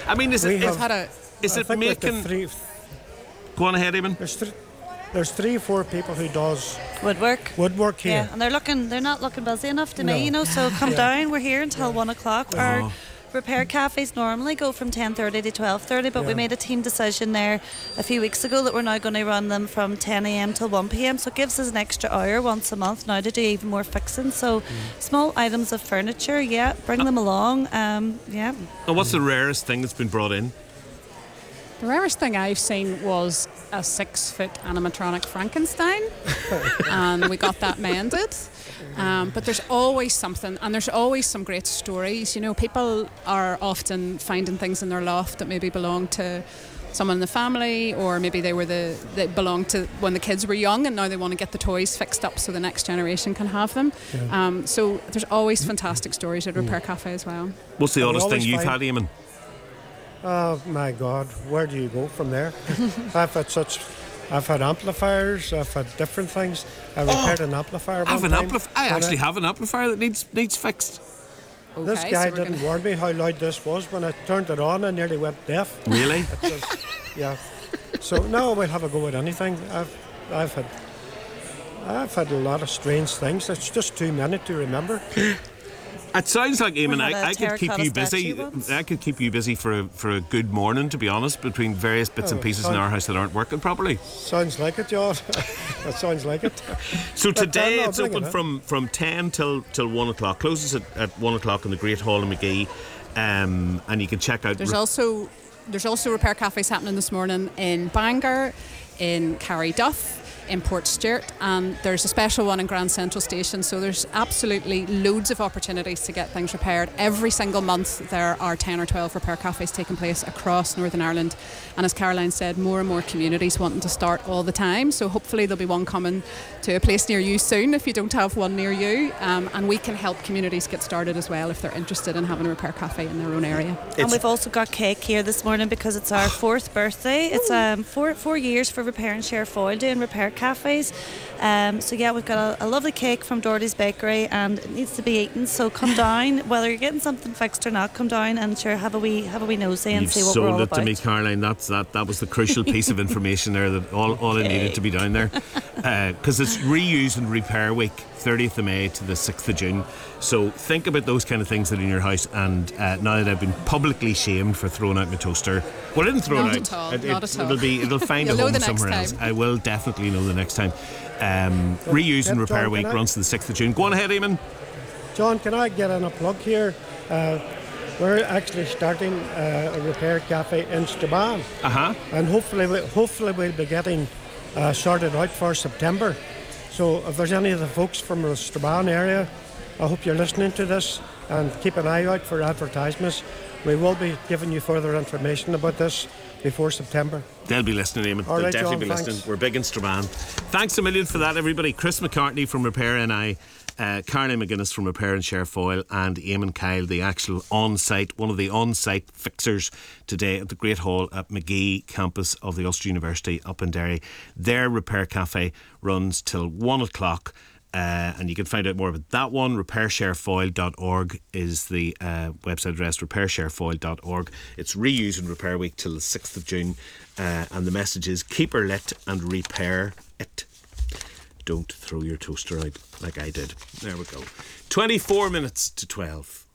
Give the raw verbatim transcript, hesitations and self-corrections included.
I mean, is We it, have- is, Had a is I it think with the making... three, Go on ahead, Eamon. there's, th- there's three or four people who does Woodwork. woodwork here. Yeah, and they're looking. They're not looking busy enough to No. me, you know. So come Yeah. down. We're here until one o'clock. Oh. Our repair cafes normally go from ten thirty to twelve thirty, but we Yeah. made a team decision there a few weeks ago that we're now going to run them from ten a m till one p m. So it gives us an extra hour once a month now to do even more fixing. So small items of furniture, yeah, bring them along. Um, yeah. And what's the rarest thing that's been brought in? The rarest thing I've seen was a six-foot animatronic Frankenstein, and we got that mended. Um, but there's always something, and there's always some great stories. You know, people are often finding things in their loft that maybe belong to someone in the family, or maybe they were the they belonged to when the kids were young, and now they want to get the toys fixed up so the next generation can have them. Yeah. Um, so there's always fantastic stories at Repair Cafe as well. What's the And we oddest thing always you've find- had, Eamon? Oh my God, where do you go from there? I've had such, I've had amplifiers, I've had different things. I repaired an amplifier. I have one an time, amplifier. I and actually have an amplifier that needs needs fixed. This Okay, guy so we're didn't gonna- warn me how loud this was. When I turned it on, I nearly went deaf. Really? It was, yeah. So now we'll have a go at anything. I've, I've had, I've had a lot of strange things. It's just too many to remember. It sounds like, Eamon, had a I, I could keep terracotta you busy. statue once. I could keep you busy for a, for a good morning, to be honest, between various bits and Oh, pieces in fine. our house that aren't working properly. Sounds like it, John. That sounds like it. So But, uh, today no, it's bring it open in. from, from ten till till one o'clock. Closes at, at one o'clock in the Great Hall in Magee, um, and you can check out. There's re- also there's also repair cafes happening this morning in Bangor, in Carryduff, in Port Stewart, and there's a special one in Grand Central Station. So there's absolutely loads of opportunities to get things repaired. Every single month there are ten or twelve repair cafes taking place across Northern Ireland, and as Caroline said, more and more communities wanting to start all the time. So hopefully there'll be one coming to a place near you soon if you don't have one near you, um, and we can help communities get started as well if they're interested in having a repair cafe in their own area. And we've also got cake here this morning because it's our fourth birthday. It's um four four years for Repair and Share Foil doing repair cafes. Um, so yeah, we've got a, a lovely cake from Doherty's Bakery, and it needs to be eaten. So come down, whether you're getting something fixed or not. Come down and sure have a wee have a wee nosy and You've see what we're sold all it about. to me, Caroline. That's that. That was the crucial piece of information there. That all, all I needed to be down there, because it's reuse and repair week, thirtieth of May to the sixth of June. So think about those kind of things that are in your house. And uh, now that I've been publicly shamed for throwing out my toaster, well, I didn't throw Not it out. at all, It, not at all. It'll be. It'll find a You'll know home the next somewhere else. time. I will definitely know the next time. Um, reuse and John, repair can week I- runs to the sixth of June. Go on ahead, Eamon. John, can I get in a plug here? Uh, we're actually starting uh, a repair cafe in Strabane, Uh huh. and hopefully, we, hopefully we'll be getting uh, sorted out for September. So if there's any of the folks from the Strabane area, I hope you're listening to this and keep an eye out for advertisements. We will be giving you further information about this before September. They'll be listening, Eamon. All They'll right, definitely John, be thanks. listening. We're big in Strabane. Thanks a million for that, everybody. Chris McCartney from Repair N I, uh, Caroline McGuinness from Repair and Share Foil, and Eamon Kyle, the actual on-site, one of the on-site fixers today at the Great Hall at Magee campus of the Ulster University up in Derry. Their repair cafe runs till one o'clock. Uh, and you can find out more about that one. repair share foil dot org is the uh, website address, repair share foil dot org. It's reuse and repair week till the sixth of June. Uh, and the message is keep her lit and repair it. Don't throw your toaster out like I did. There we go. twenty-four minutes to twelve.